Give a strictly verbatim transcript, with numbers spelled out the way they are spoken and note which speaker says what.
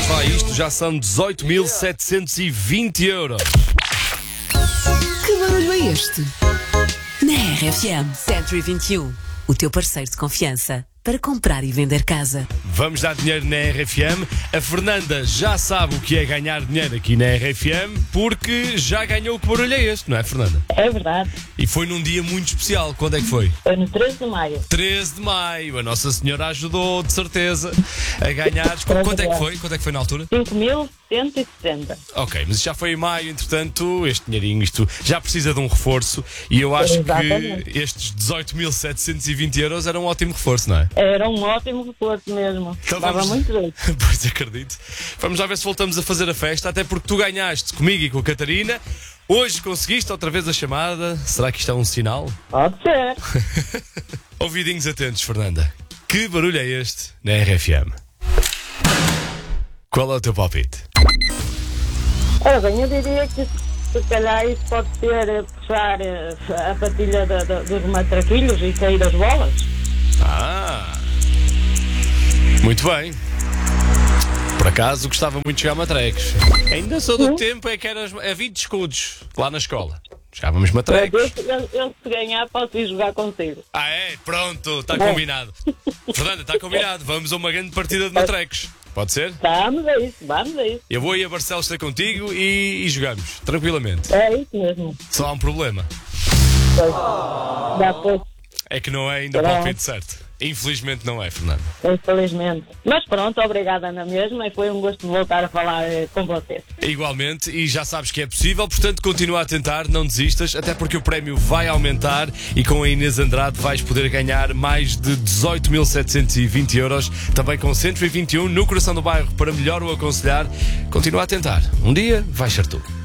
Speaker 1: Vamos lá a isto, já são dezoito mil setecentos e vinte euros.
Speaker 2: Que barulho é este? Na R F M cento e vinte e um, o teu parceiro de confiança para comprar e vender casa.
Speaker 1: Vamos dar dinheiro na R F M. A Fernanda já sabe o que é ganhar dinheiro aqui na R F M, porque já ganhou. Que barulho é este, não é, Fernanda?
Speaker 3: É verdade.
Speaker 1: E foi num dia muito especial. Quando é que foi?
Speaker 3: Foi no treze de maio.
Speaker 1: treze de maio. A Nossa Senhora ajudou, de certeza, a ganhar. Quanto é que foi? Quanto é que foi na altura?
Speaker 3: cinco mil cento e sessenta.
Speaker 1: Ok, mas já foi em maio, entretanto, este dinheirinho, isto já precisa de um reforço. E eu acho
Speaker 3: Exatamente.
Speaker 1: que estes dezoito mil setecentos e vinte euros era um ótimo reforço, não é?
Speaker 3: Era um ótimo reforço mesmo.
Speaker 1: Então
Speaker 3: Dava
Speaker 1: vamos-
Speaker 3: muito jeito.
Speaker 1: Pois acredito. Vamos lá ver se voltamos a fazer a festa, até porque tu ganhaste comigo e com a Catarina. Hoje conseguiste outra vez a chamada. Será que isto é um sinal?
Speaker 3: Pode ser.
Speaker 1: Ouvidinhos atentos, Fernanda. Que barulho é este na R F M? Qual é o teu palpite?
Speaker 3: Ora bem, eu diria que se calhar isso pode ser eh, puxar eh, a patilha da- da- dos matraquilhos e sair das bolas.
Speaker 1: Ah! Muito bem. Por acaso gostava muito de jogar matrecos. Ainda sou do tempo é que era a vinte escudos lá na escola. Jogávamos
Speaker 3: Eu,
Speaker 1: matrecos.
Speaker 3: eu, eu, se ganhar, posso ir jogar contigo.
Speaker 1: Ah é? Pronto, está combinado. Fernanda, está combinado. Vamos a uma grande partida de matrecos. Pode ser?
Speaker 3: Vamos a isso, vamos a isso.
Speaker 1: Eu vou aí a Barcelos ter contigo e, e jogamos, tranquilamente.
Speaker 3: É isso mesmo.
Speaker 1: Só há um problema.
Speaker 3: Pois, dá pouco,
Speaker 1: É que não é ainda o
Speaker 3: Pronto.
Speaker 1: palpite certo. Infelizmente não é, Fernando.
Speaker 3: infelizmente. Mas pronto, obrigada na mesma e foi um gosto de voltar a falar eh, com vocês.
Speaker 1: Igualmente, e já sabes que é possível, portanto continua a tentar, não desistas, até porque o prémio vai aumentar e com a Inês Andrade vais poder ganhar mais de dezoito mil setecentos e vinte euros, também com cento e vinte e um no coração do bairro para melhor o aconselhar. Continua a tentar. Um dia vais ser tu.